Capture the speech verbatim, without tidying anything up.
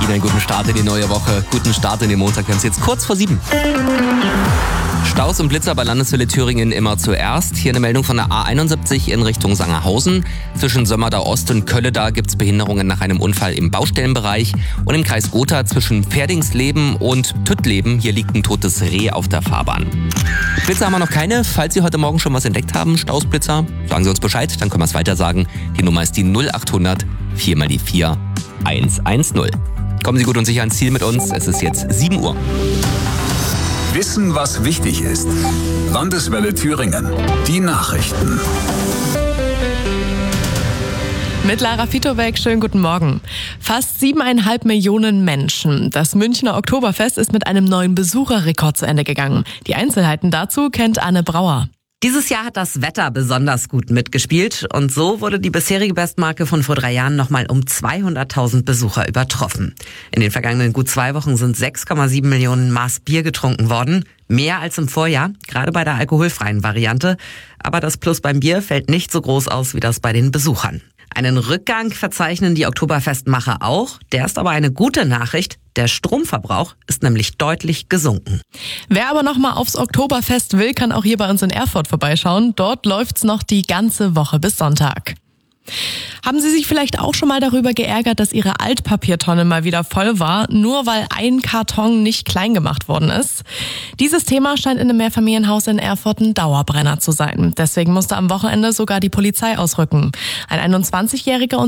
Ihnen einen guten Start in die neue Woche. Guten Start in den Montag. Wir haben es jetzt kurz vor sieben. Staus und Blitzer bei Landeswelle Thüringen immer zuerst. Hier eine Meldung von der A einundsiebzig in Richtung Sangerhausen. Zwischen Sömmerda Ost und Kölleda gibt es Behinderungen nach einem Unfall im Baustellenbereich. Und im Kreis Gotha zwischen Pferdingsleben und Tüttleben. Hier liegt ein totes Reh auf der Fahrbahn. Blitzer haben wir noch keine. Falls Sie heute Morgen schon was entdeckt haben, Stausblitzer, sagen Sie uns Bescheid, dann können wir es weiter sagen. Die Nummer ist die null achthundert vier mal die vier eins eins null. Kommen Sie gut und sicher ans Ziel mit uns. Es ist jetzt sieben Uhr. Wissen, was wichtig ist. Landeswelle Thüringen. Die Nachrichten. Mit Lara Fitowek, schönen guten Morgen. Fast siebeneinhalb Millionen Menschen. Das Münchner Oktoberfest ist mit einem neuen Besucherrekord zu Ende gegangen. Die Einzelheiten dazu kennt Anne Brauer. Dieses Jahr hat das Wetter besonders gut mitgespielt und so wurde die bisherige Bestmarke von vor drei Jahren nochmal um zweihunderttausend Besucher übertroffen. In den vergangenen gut zwei Wochen sind sechs Komma sieben Millionen Maß Bier getrunken worden. Mehr als im Vorjahr, gerade bei der alkoholfreien Variante. Aber das Plus beim Bier fällt nicht so groß aus wie das bei den Besuchern. Einen Rückgang verzeichnen die Oktoberfestmacher auch. Der ist aber eine gute Nachricht. Der Stromverbrauch ist nämlich deutlich gesunken. Wer aber noch mal aufs Oktoberfest will, kann auch hier bei uns in Erfurt vorbeischauen. Dort läuft's noch die ganze Woche bis Sonntag. Haben Sie sich vielleicht auch schon mal darüber geärgert, dass Ihre Altpapiertonne mal wieder voll war, nur weil ein Karton nicht klein gemacht worden ist? Dieses Thema scheint in einem Mehrfamilienhaus in Erfurt ein Dauerbrenner zu sein. Deswegen musste am Wochenende sogar die Polizei ausrücken. Ein einundzwanzigjähriger